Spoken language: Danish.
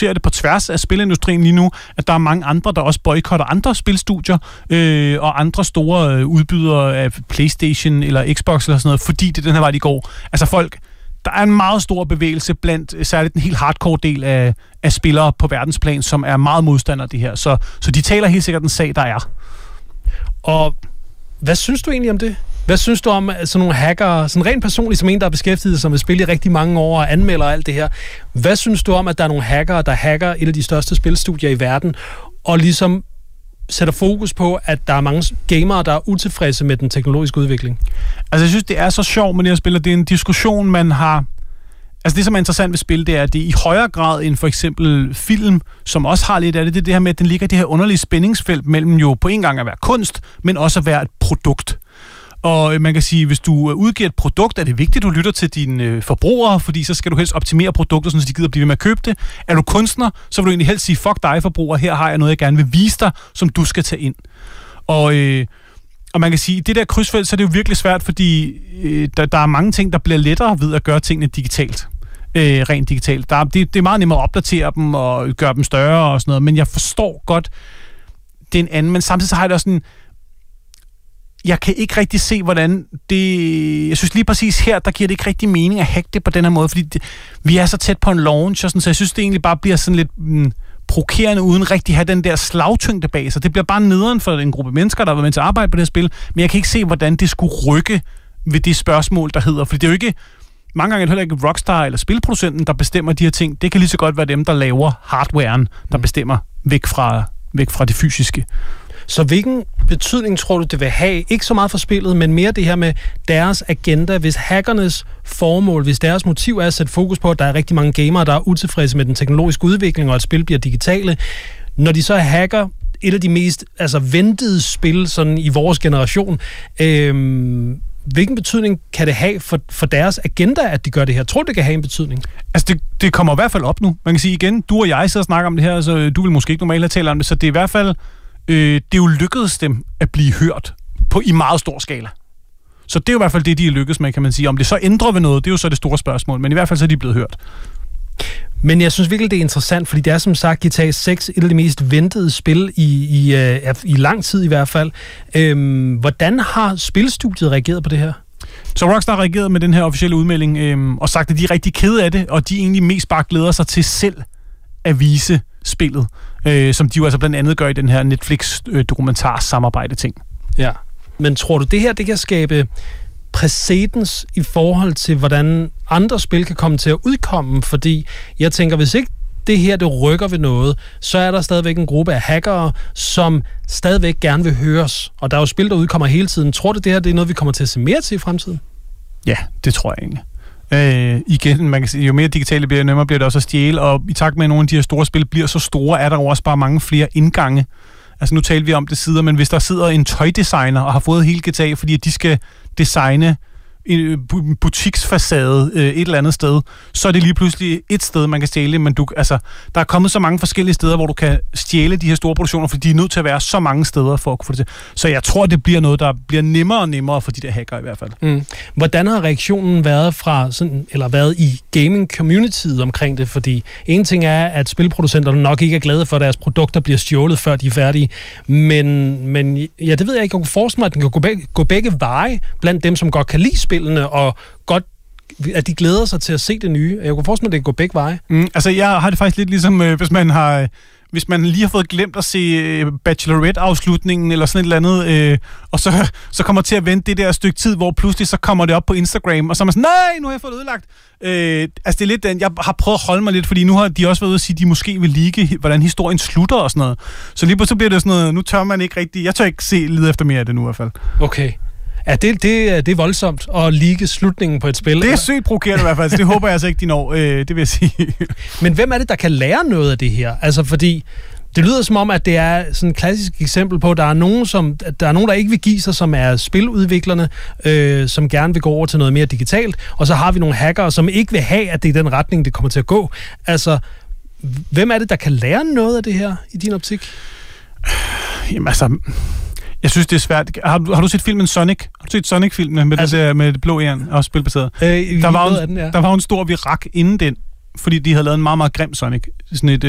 ser det på tværs af spilindustrien lige nu, at der er mange andre, der også boykotter andre spilstudier og andre store udbydere af PlayStation eller Xbox eller sådan noget, fordi det er den her vej, de går. Altså folk, der er en meget stor bevægelse blandt særligt den helt hardcore del af spillere på verdensplan, som er meget modstandere af det her. Så de taler helt sikkert den sag, der er. Og hvad synes du egentlig om det? Hvad synes du om sådan nogle hackere, sådan rent personligt som en, der har beskæftiget sig med spil i rigtig mange år og anmelder alt det her? Hvad synes du om, at der er nogle hackere, der hacker et af de største spilstudier i verden, og ligesom sætter fokus på, at der er mange gamere, der er utilfredse med den teknologiske udvikling? Altså, jeg synes, det er så sjovt med det her spil, og det er en diskussion, man har... Altså, det, som er interessant ved spil, det er, at det i højere grad end for eksempel film, som også har lidt af det, det er det her med, at den ligger i det her underlige spændingsfelt mellem jo på en gang at være kunst, men også at være et produkt. Og man kan sige, hvis du udgiver et produkt, er det vigtigt, at du lytter til dine forbrugere, fordi så skal du helst optimere produkter, så de gider blive ved med at købe det. Er du kunstner, så vil du egentlig helst sige, fuck dig forbruger, her har jeg noget, jeg gerne vil vise dig, som du skal tage ind. Og man kan sige, i det der krydsfelt, så er det jo virkelig svært, fordi der er mange ting, der bliver lettere ved at gøre tingene digitalt. Rent digitalt. Det er meget nemmere at opdatere dem og gøre dem større og sådan noget, men jeg forstår godt den anden, men samtidig så har jeg det også sådan, jeg kan ikke rigtig se, hvordan det... Jeg synes lige præcis her, der giver det ikke rigtig mening at hacke det på den her måde, fordi vi er så tæt på en launch, og sådan, så jeg synes, det egentlig bare bliver sådan lidt provokerende, uden rigtig at have den der slagtyngde bag sig. Det bliver bare nederen for en gruppe mennesker, der har været med til at arbejde på det her spil, men jeg kan ikke se, hvordan det skulle rykke ved det spørgsmål, der hedder, fordi det er jo ikke... Mange gange er det heller ikke Rockstar eller spilproducenten, der bestemmer de her ting. Det kan lige så godt være dem, der laver hardwaren, der bestemmer væk fra det fysiske. Så hvilken betydning tror du, det vil have? Ikke så meget for spillet, men mere det her med deres agenda. Hvis hackernes formål, hvis deres motiv er at sætte fokus på, at der er rigtig mange gamere, der er utilfredse med den teknologiske udvikling, og at spil bliver digitale. Når de så hacker et af de mest ventede spil sådan i vores generation, hvilken betydning kan det have for deres agenda, at de gør det her? Tror du, det kan have en betydning? Altså, det kommer i hvert fald op nu. Man kan sige igen, du og jeg sidder og snakker om det her, så du vil måske ikke normalt have talt om det, så det er i hvert fald... det er jo lykkedes dem at blive hørt i meget stor skala. Så det er jo i hvert fald det, de er lykkedes med, kan man sige. Om det så ændrer ved noget, det er jo så det store spørgsmål, men i hvert fald så er de blevet hørt. Men jeg synes virkelig, det er interessant, fordi det er som sagt GTA 6 et af de mest ventede spil i lang tid i hvert fald. Hvordan har spilstudiet reageret på det her? Så Rockstar har reageret med den her officielle udmelding og sagt, at de er rigtig kede af det, og de egentlig mest bare glæder sig til selv at vise spillet, som de jo altså blandt andet gør i den her Netflix-dokumentar-samarbejde-ting. Ja, men tror du, det her det kan skabe præcedens i forhold til, hvordan andre spil kan komme til at udkomme? Fordi jeg tænker, hvis ikke det her det rykker ved noget, så er der stadigvæk en gruppe af hackere, som stadigvæk gerne vil høres. Og der er jo spil, der udkommer hele tiden. Tror du, det her det er noget, vi kommer til at se mere til i fremtiden? Ja, det tror jeg egentlig. Igen, man kan sige, jo mere digitale bliver, nemmere bliver det også at stjæle, og i takt med, at nogle af de her store spil bliver så store, er der jo også bare mange flere indgange. Altså nu taler vi om det sider, men hvis der sidder en tøjdesigner og har fået hele GTA, fordi de skal designe en butiksfacade et eller andet sted, så er det lige pludselig et sted, man kan stjæle, men der er kommet så mange forskellige steder, hvor du kan stjæle de her store produktioner, fordi de er nødt til at være så mange steder for at kunne få det til. Så jeg tror, det bliver noget, der bliver nemmere og nemmere for de der hacker i hvert fald. Mm. Hvordan har reaktionen været i gaming-communityet omkring det? Fordi en ting er, at spilproducenterne nok ikke er glade for, at deres produkter bliver stjålet, før de er færdige, men ja, det ved jeg ikke. Jeg kunne forestille mig, at den kan gå begge veje blandt dem, som godt kan lide spillene, og godt, at de glæder sig til at se det nye. Jeg kunne forestille mig, at det kan gå begge veje. Altså, jeg har det faktisk lidt ligesom, hvis man lige har fået glemt at se Bachelorette-afslutningen, eller sådan et eller andet, og så kommer til at vente det der stykke tid, hvor pludselig så kommer det op på Instagram, og så er man sådan, nej, nu har jeg fået det ødelagt. Altså, det er lidt den, jeg har prøvet at holde mig lidt, fordi nu har de også været ude at sige, at de måske vil like, hvordan historien slutter og sådan noget. Så lige pludselig bliver det sådan noget, nu tør man ikke rigtig, jeg tør ikke lede efter mere af det nu i hvert fald. Okay. Ja, det er voldsomt at ligge slutningen på et spil. Det er sygt provokerende i hvert fald, så det håber jeg altså ikke, de når. Det vil jeg sige. Men hvem er det, der kan lære noget af det her? Altså, fordi det lyder som om, at det er sådan et klassisk eksempel på, at der er nogen, der ikke vil give sig, som er spiludviklerne, som gerne vil gå over til noget mere digitalt, og så har vi nogle hackere, som ikke vil have, at det er den retning, det kommer til at gå. Altså, hvem er det, der kan lære noget af det her, i din optik? Jamen altså... Jeg synes, det er svært. Har du set filmen Sonic? Har du set Sonic-filmen med det blå æren, også spilbaseret? Der var en stor virak inden den, fordi de havde lavet en meget, meget grim Sonic. Sådan et